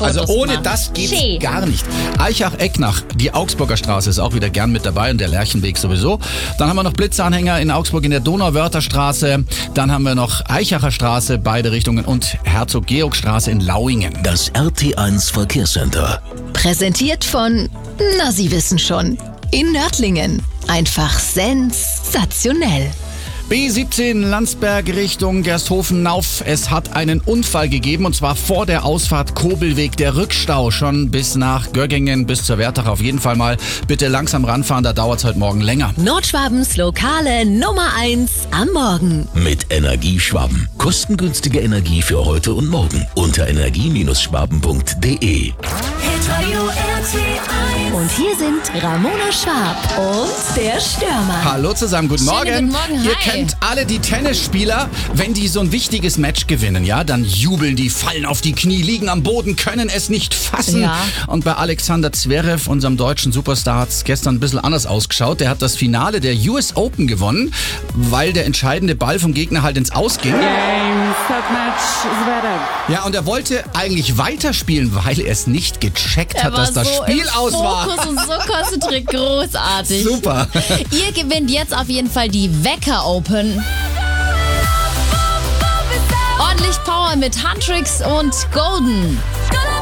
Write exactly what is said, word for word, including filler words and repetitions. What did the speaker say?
Fotos Also ohne machen. das geht's Schön. gar nicht. Eichach-Ecknach, die Augsburger Straße ist auch wieder gern mit dabei und der Lerchenweg sowieso. Dann haben wir noch Blitzanhänger in Augsburg in der Donauwörtherstraße. Dann haben wir noch Eichacher Straße, beide Richtungen, und Herzog-Georg-Straße in Lauingen. Das R T eins Verkehrscenter. Präsentiert von, na Sie wissen schon, in Nördlingen. Einfach sensationell. B siebzehn Landsberg Richtung Gersthofen-Nauf. Es hat einen Unfall gegeben und zwar vor der Ausfahrt Kobelweg. Der Rückstau schon bis nach Göggingen, bis zur Wertach. Auf jeden Fall mal bitte langsam ranfahren, da dauert es heute Morgen länger. Nordschwabens lokale Nummer eins am Morgen. Mit Energieschwaben. Kostengünstige Energie für heute und morgen. Unter energie Schwaben punkt de. Und hier sind Ramona Schwab und der Stürmer. Hallo zusammen, guten Schönen Morgen. guten Morgen, Ihr hi. kennt alle die Tennisspieler, wenn die so ein wichtiges Match gewinnen, ja, dann jubeln die, fallen auf die Knie, liegen am Boden, können es nicht fassen. Ja. Und bei Alexander Zverev, unserem deutschen Superstar, hat es gestern ein bisschen anders ausgeschaut. Der hat das Finale der U S Open gewonnen, weil der entscheidende Ball vom Gegner halt ins Aus ging. Game, set match, Zverev. Ja, und er wollte eigentlich weiterspielen, weil er es nicht gecheckt Er hat, dass das so Spiel im aus war. Fokus und so konzentriert, großartig. Super. Ihr gewinnt jetzt auf jeden Fall die Wecker Open. Ordentlich Power mit Huntrix und Golden.